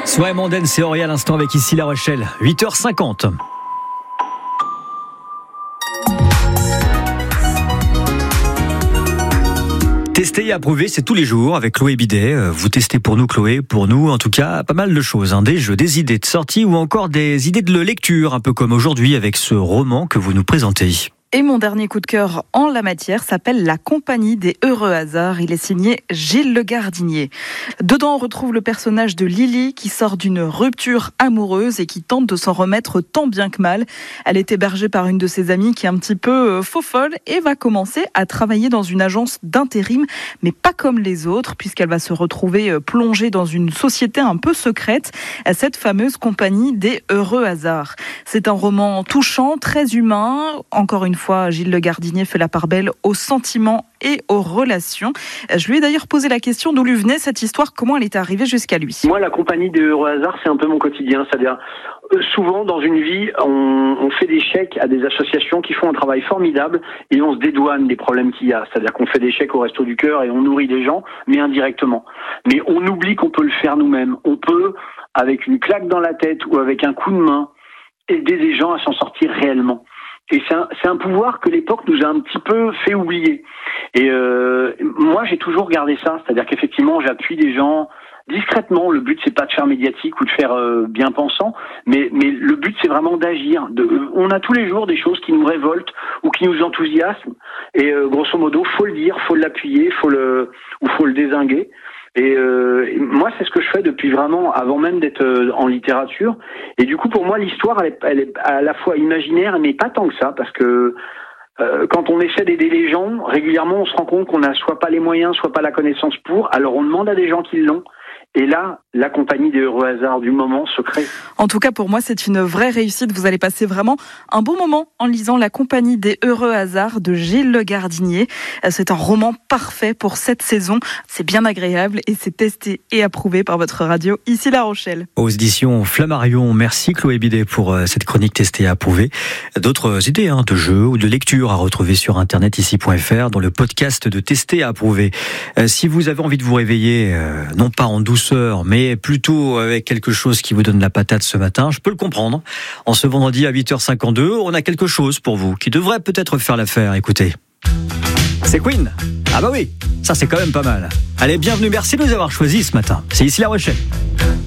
Soit Mondaine, c'est Aurélie à l'instant avec ici La Rochelle, 8h50. Tester et approuver, c'est tous les jours avec Chloé Bidet. Vous testez pour nous, Chloé, pour nous, en tout cas, pas mal de choses. Des jeux, des idées de sortie ou encore des idées de lecture, un peu comme aujourd'hui avec ce roman que vous nous présentez. Et mon dernier coup de cœur en la matière s'appelle La Compagnie des Heureux Hasards. Il est signé Gilles Le Gardinier. Dedans, on retrouve le personnage de Lily qui sort d'une rupture amoureuse et qui tente de s'en remettre tant bien que mal. Elle est hébergée par une de ses amies qui est un petit peu faux-folle et va commencer à travailler dans une agence d'intérim, mais pas comme les autres, puisqu'elle va se retrouver plongée dans une société un peu secrète, cette fameuse Compagnie des Heureux Hasards. C'est un roman touchant, très humain. Encore une fois, Gilles Le Gardinier fait la part belle aux sentiments et aux relations. Je lui ai d'ailleurs posé la question d'où lui venait cette histoire, comment elle était arrivée jusqu'à lui. Moi, la Compagnie des Heureux Hasards, c'est un peu mon quotidien. C'est-à-dire, souvent dans une vie, on fait des chèques à des associations qui font un travail formidable et on se dédouane des problèmes qu'il y a. C'est-à-dire qu'on fait des chèques au Resto du Cœur et on nourrit des gens, mais indirectement. Mais on oublie qu'on peut le faire nous-mêmes. On peut, avec une claque dans la tête ou avec un coup de main, aider des gens à s'en sortir réellement. Et c'est un pouvoir que l'époque nous a un petit peu fait oublier. Et moi, j'ai toujours gardé ça, c'est-à-dire qu'effectivement, j'appuie des gens discrètement. Le but, c'est pas de faire médiatique ou de faire bien pensant, mais le but, c'est vraiment d'agir. On a tous les jours des choses qui nous révoltent ou qui nous enthousiasment. Et grosso modo, faut le dire, faut l'appuyer, faut le dézinguer. Et moi, c'est ce que je fais depuis vraiment avant même d'être en littérature. Et du coup, pour moi, l'histoire, elle est à la fois imaginaire, mais pas tant que ça, parce que quand on essaie d'aider les gens, régulièrement, on se rend compte qu'on n'a soit pas les moyens, soit pas la connaissance pour. Alors, on demande à des gens qui l'ont. Et là, la Compagnie des Heureux Hasards du moment se crée. En tout cas, pour moi, c'est une vraie réussite. Vous allez passer vraiment un bon moment en lisant La Compagnie des Heureux Hasards de Gilles Le Gardinier. C'est un roman parfait pour cette saison. C'est bien agréable et c'est testé et approuvé par votre radio ici La Rochelle. Aux éditions Flammarion, merci Chloé Bidet pour cette chronique testée et approuvée. D'autres idées de jeux ou de lecture à retrouver sur internet ici.fr dans le podcast de Testé et approuvé. Si vous avez envie de vous réveiller, non pas en douceur, mais plutôt avec quelque chose qui vous donne la patate ce matin, je peux le comprendre. En ce vendredi à 8h52, on a quelque chose pour vous qui devrait peut-être faire l'affaire. Écoutez, c'est Queen. Ah bah oui, ça c'est quand même pas mal. Allez, bienvenue, merci de nous avoir choisis ce matin. C'est ici La Rochelle.